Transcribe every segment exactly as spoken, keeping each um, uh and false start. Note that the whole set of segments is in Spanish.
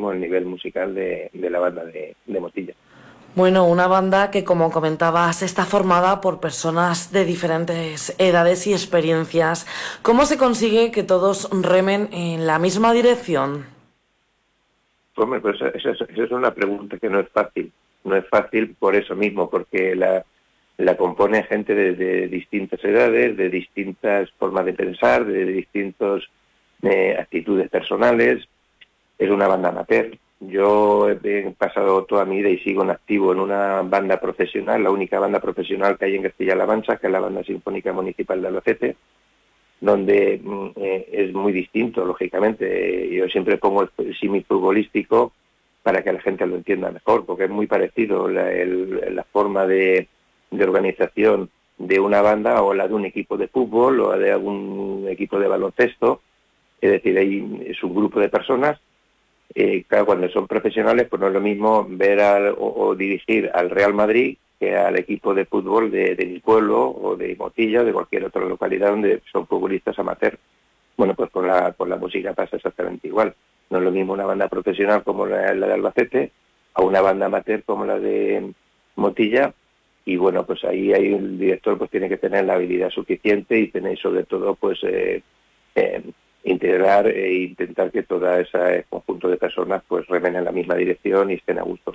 muchísimo el nivel musical de, de la banda de, de Motilla. Bueno, una banda que, como comentabas, está formada por personas de diferentes edades y experiencias. ¿Cómo se consigue que todos remen en la misma dirección? Hombre, pues esa, esa, esa es una pregunta que no es fácil. No es fácil por eso mismo, porque la, la compone gente de, de distintas edades, de distintas formas de pensar, de distintas eh, actitudes personales. Es una banda amateur. Yo he pasado toda mi vida y sigo en activo en una banda profesional, la única banda profesional que hay en Castilla-La Mancha, que es la Banda Sinfónica Municipal de Albacete, donde eh, es muy distinto, lógicamente. Yo siempre pongo el símil futbolístico para que la gente lo entienda mejor, porque es muy parecido la, el, la forma de, de organización de una banda o la de un equipo de fútbol o de algún equipo de baloncesto. Es decir, hay, es un grupo de personas. Eh, claro, cuando son profesionales, pues no es lo mismo ver al, o, o dirigir al Real Madrid que al equipo de fútbol de, de mi pueblo o de Motilla o de cualquier otra localidad donde son futbolistas amateur. Bueno, pues con la, con la música pasa exactamente igual. No es lo mismo una banda profesional como la, la de Albacete a una banda amateur como la de Motilla. Y bueno, pues ahí, ahí el director pues tiene que tener la habilidad suficiente y tener sobre todo pues eh, eh, integrar e intentar que todo ese conjunto de personas pues remen en la misma dirección y estén a gusto.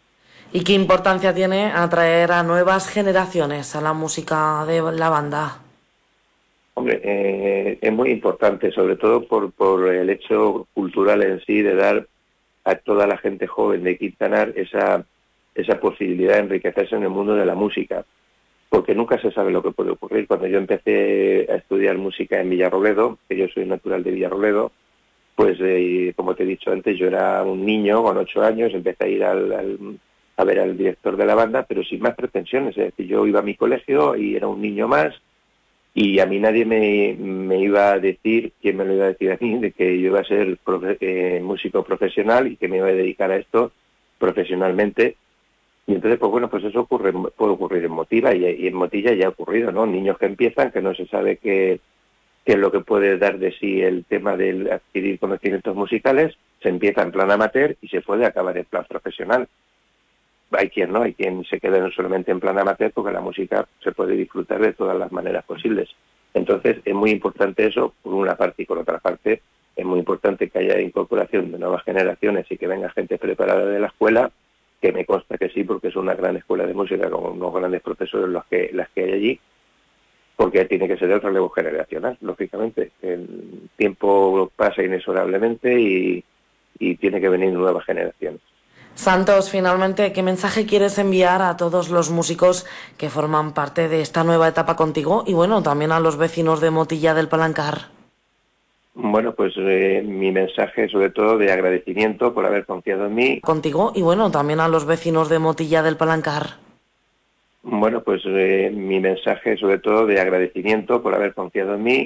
¿Y qué importancia tiene atraer a nuevas generaciones a la música de la banda? Hombre, eh, es muy importante, sobre todo por, por el hecho cultural en sí, de dar a toda la gente joven de Quintanar esa, esa posibilidad de enriquecerse en el mundo de la música, porque nunca se sabe lo que puede ocurrir. Cuando yo empecé a estudiar música en Villarrobledo, que yo soy natural de Villarrobledo, pues eh, como te he dicho antes, yo era un niño con ocho años, empecé a ir al, al, a ver al director de la banda, pero sin más pretensiones. Es decir, yo iba a mi colegio y era un niño más, y a mí nadie me, me iba a decir, ¿quién me lo iba a decir a mí?, de que yo iba a ser profe, eh, músico profesional y que me iba a dedicar a esto profesionalmente. Y entonces, pues bueno, pues eso ocurre, puede ocurrir en Motilla y, y en Motilla ya ha ocurrido, ¿no? Niños que empiezan, que no se sabe qué, qué es lo que puede dar de sí el tema del adquirir conocimientos musicales, se empieza en plan amateur y se puede acabar en plan profesional. Hay quien no, hay quien se queda no solamente en plan amateur, porque la música se puede disfrutar de todas las maneras posibles. Entonces, es muy importante eso, por una parte, y por otra parte, es muy importante que haya incorporación de nuevas generaciones y que venga gente preparada de la escuela, que me consta que sí, porque es una gran escuela de música con unos grandes profesores los que, las que hay allí, porque tiene que ser el relevo generacional, lógicamente. El tiempo pasa inexorablemente y, y tiene que venir nuevas generaciones. Santos, finalmente, ¿qué mensaje quieres enviar a todos los músicos que forman parte de esta nueva etapa contigo y bueno, también a los vecinos de Motilla del Palancar? Bueno, pues eh, mi mensaje sobre todo de agradecimiento por haber confiado en mí. Contigo y bueno, también a los vecinos de Motilla del Palancar. Bueno, pues eh, mi mensaje sobre todo de agradecimiento por haber confiado en mí.